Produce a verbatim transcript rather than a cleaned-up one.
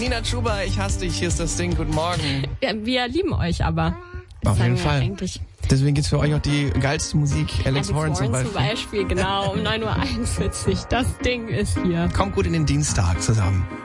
Nina Chuba, ich hasse dich, hier ist das Ding, guten Morgen. Ja, wir lieben euch aber. Auf jeden Fall. Eigentlich. Deswegen gibt's für euch auch die geilste Musik, Alex, Alex Horne zum Beispiel. zum Beispiel, genau, um neun Uhr einundvierzig. Das Ding ist hier. Kommt gut in den Dienstag zusammen.